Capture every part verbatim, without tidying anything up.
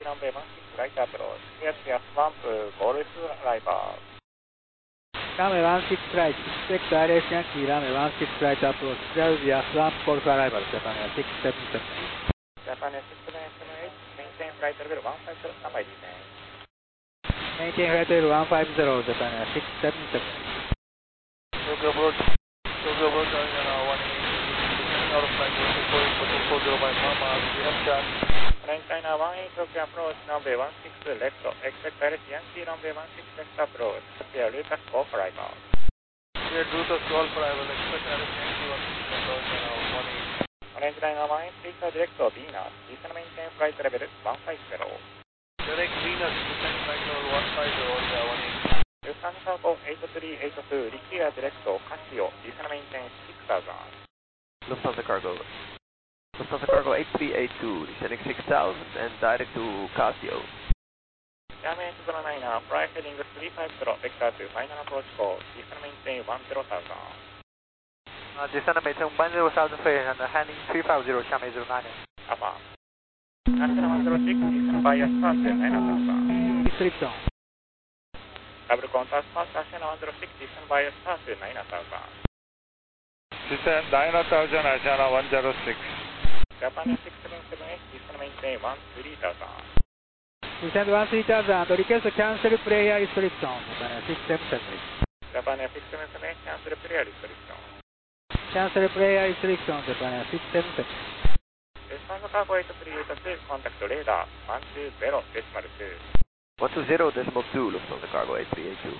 runway one six right approach, clear clear swamp, golf arrival. Runway one six right, expect I R S Yankee, runway one six right approach, clear via swamp, golf arrival, Japan Air six seven seven. Japan Air six seven seven eight, maintain flight level one five zero, standby descent. Maintain flight level one five zero, Japan Air six seven seven. Tokyo approach, Tokyo approach, uh, one eight, out of flight, four four zero by Mama, we have chat. Flying China one eight, Tokyo approach, runway one six left, expect I R S Yankee, runway one six left approach, clear Lucas golf arrival. Clear Lucas golf arrival, expect I R S Yankee one six approach, uh, one eight. Orange Liner one eight, Lisa direct Venus, descend maintain flight level one five zero. Direct Venus, descend flight level one five zero, yeah, one eight. Lufthansa Cargo eight three eight two, Liquia direct Casio, descend maintain six thousand. Lufthansa Cargo. Lufthansa Cargo eight three eight two, descending six thousand and direct to Casio. Damage zero nine, fly heading three five zero, vector to final approach call, descend maintain one zero thousand. Uh, descend maintain one zero thousand feet and heading three five zero, Xiamen zero nine. Alpha. National one zero six, descend by a start to nine thousand. Restriction. Double contact pass, National one zero six, descend by a start to nine thousand. Descend nine thousand, National one zero six. Japan six seven seven eight, descend maintain one three thousand. Descend one three thousand, request cancel player restriction, Japan Air six seven seven eight. Japan six seven seven eight, cancel player restriction. Cancel player restriction, Japan Air six seven seven. Lufthansa Cargo eight three eight two, contact radar one two zero decimal two. one two zero decimal two, Lufthansa Cargo eight three eight two.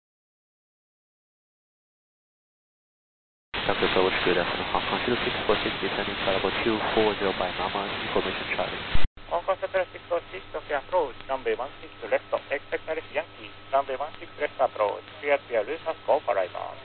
Doctor Approach, good afternoon, Hong Kong zero six four six, descending flight level two four zero by Mama, information Charlie. Hong Kong Central six four six, Tokyo approach, runway one six left, expect I R S Yankee, runway one six left approach, clear clear Lucas golf arrival.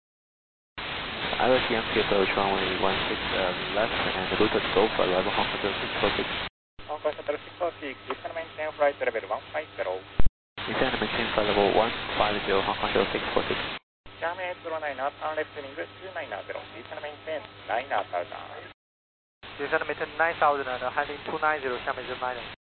I R S Yankee approach runway one six uh, left and Lucas golf arrival, Hong Kong zero six four six. Hong Kong Central six four six, descend maintain flight level one five zero. Descend maintain flight level one five zero, Hong Kong zero six four six. Xiamen zero nine, turn left heading two nine zero, descend maintain nine thousand. Descend maintain nine thousand and heading two nine zero, Xiamen zero nine.